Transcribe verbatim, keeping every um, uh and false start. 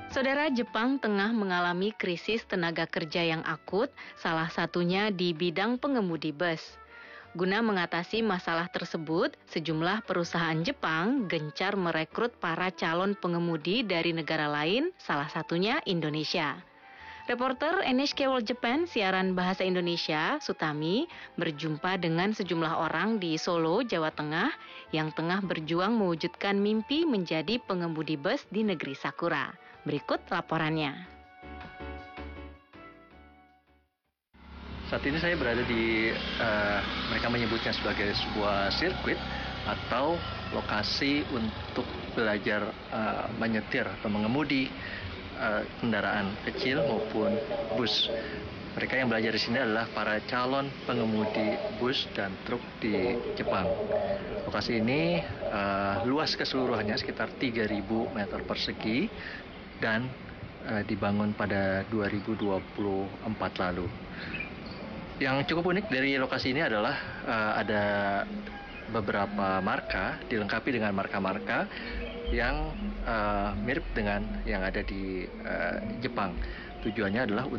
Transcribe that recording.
Saudara, Jepang tengah mengalami krisis tenaga kerja yang akut, salah satunya di bidang pengemudi bus. Guna mengatasi masalah tersebut, sejumlah perusahaan Jepang gencar merekrut para calon pengemudi dari negara lain, salah satunya Indonesia. Reporter N H K World Japan siaran bahasa Indonesia, Sutami, berjumpa dengan sejumlah orang di Solo, Jawa Tengah yang tengah berjuang mewujudkan mimpi menjadi pengemudi bus di negeri Sakura. Berikut laporannya. Saat ini saya berada di, uh, mereka menyebutnya sebagai sebuah sirkuit atau lokasi untuk belajar uh, menyetir atau mengemudi uh, kendaraan kecil maupun bus. Mereka yang belajar di sini adalah para calon pengemudi bus dan truk di Jepang. Lokasi ini uh, luas keseluruhannya sekitar tiga ribu meter persegi dan uh, dibangun pada dua ribu dua puluh empat lalu. Yang cukup unik dari lokasi ini adalah uh, ada beberapa marka, dilengkapi dengan marka-marka yang uh, mirip dengan yang ada di uh, Jepang. Tujuannya adalah